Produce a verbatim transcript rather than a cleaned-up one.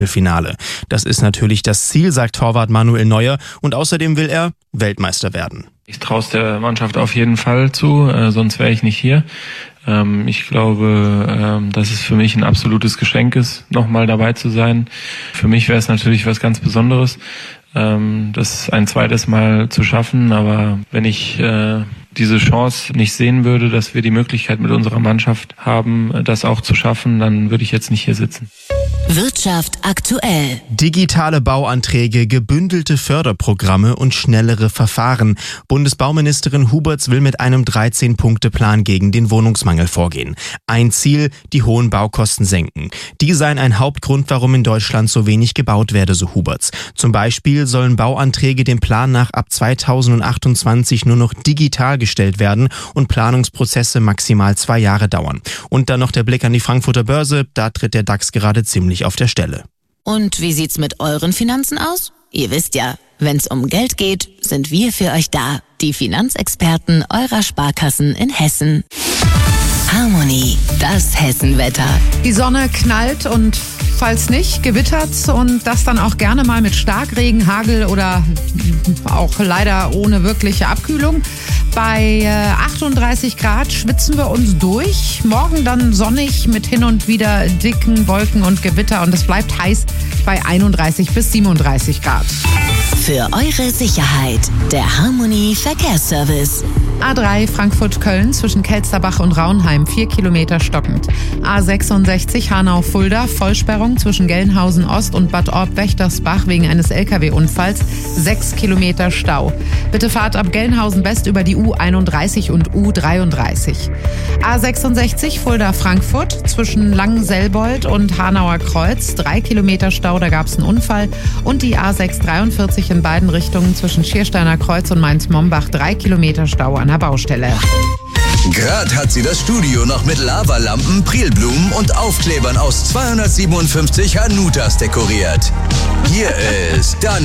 Finale. Das ist natürlich das Ziel, sagt Torwart Manuel Neuer, und außerdem will er Weltmeister werden. Ich traue es der Mannschaft auf jeden Fall zu, äh, sonst wäre ich nicht hier. Ähm, ich glaube, ähm, dass es für mich ein absolutes Geschenk ist, nochmal dabei zu sein. Für mich wäre es natürlich was ganz Besonderes, ähm, das ein zweites Mal zu schaffen. Aber wenn ich äh, diese Chance nicht sehen würde, dass wir die Möglichkeit mit unserer Mannschaft haben, das auch zu schaffen, dann würde ich jetzt nicht hier sitzen. Wirtschaft aktuell. Digitale Bauanträge, gebündelte Förderprogramme und schnellere Verfahren. Bundesbauministerin Huberts will mit einem dreizehn-Punkte-Plan gegen den Wohnungsmangel vorgehen. Ein Ziel, die hohen Baukosten senken. Die seien ein Hauptgrund, warum in Deutschland so wenig gebaut werde, so Huberts. Zum Beispiel sollen Bauanträge dem Plan nach ab zweitausendachtundzwanzig nur noch digital gestellt werden und Planungsprozesse maximal zwei Jahre dauern. Und dann noch der Blick an die Frankfurter Börse, da tritt der DAX gerade ziemlich auf der Stelle. Und wie sieht's mit euren Finanzen aus? Ihr wisst ja, wenn's um Geld geht, sind wir für euch da. Die Finanzexperten eurer Sparkassen in Hessen. Harmony, das Hessenwetter. Die Sonne knallt und falls nicht, gewittert's und das dann auch gerne mal mit Starkregen, Hagel oder auch leider ohne wirkliche Abkühlung. Bei achtunddreißig Grad schwitzen wir uns durch. Morgen dann sonnig mit hin und wieder dicken Wolken und Gewitter und es bleibt heiß bei einunddreißig bis siebenunddreißig Grad. Für eure Sicherheit, der Harmony Verkehrsservice. A drei Frankfurt-Köln zwischen Kelsterbach und Raunheim, vier Kilometer stockend. A sechsundsechzig Hanau-Fulda, Vollsperrung zwischen Gelnhausen Ost und Bad Orb-Wächtersbach wegen eines L K W-Unfalls, sechs Kilometer Stau. Bitte fahrt ab Gelnhausen West über die U einunddreißig und U dreiunddreißig. A sechsundsechzig Fulda-Frankfurt zwischen Langenselbold und Hanauer Kreuz, drei Kilometer Stau, da gab es einen Unfall. Und die A sechs dreiundvierzig in beiden Richtungen zwischen Schiersteiner Kreuz und Mainz-Mombach, drei Kilometer Stau an der Baustelle. Gerade hat sie das Studio noch mit Lavalampen, Prilblumen und Aufklebern aus zweihundertsiebenundfünfzig Hanutas dekoriert. Hier ist Dan